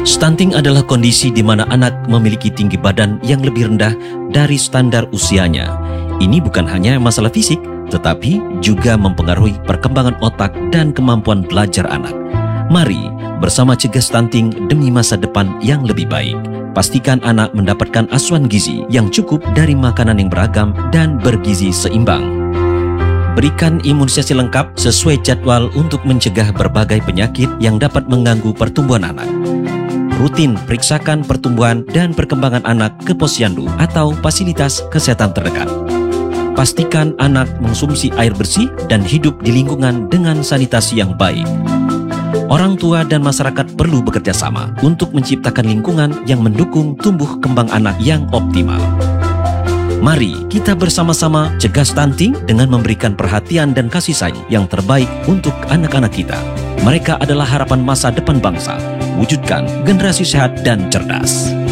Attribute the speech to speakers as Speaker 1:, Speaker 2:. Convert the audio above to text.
Speaker 1: Stunting adalah kondisi di mana anak memiliki tinggi badan yang lebih rendah dari standar usianya. Ini bukan hanya masalah fisik, tetapi juga mempengaruhi perkembangan otak dan kemampuan belajar anak. Mari bersama cegah stunting demi masa depan yang lebih baik. Pastikan anak mendapatkan asupan gizi yang cukup dari makanan yang beragam dan bergizi seimbang. Berikan imunisasi lengkap sesuai jadwal untuk mencegah berbagai penyakit yang dapat mengganggu pertumbuhan anak. Rutin periksakan pertumbuhan dan perkembangan anak ke posyandu atau fasilitas kesehatan terdekat. Pastikan anak mengonsumsi air bersih dan hidup di lingkungan dengan sanitasi yang baik. Orang tua dan masyarakat perlu bekerja sama untuk menciptakan lingkungan yang mendukung tumbuh kembang anak yang optimal. Mari kita bersama-sama cegah stunting dengan memberikan perhatian dan kasih sayang yang terbaik untuk anak-anak kita. Mereka adalah harapan masa depan bangsa. Wujudkan generasi sehat dan cerdas.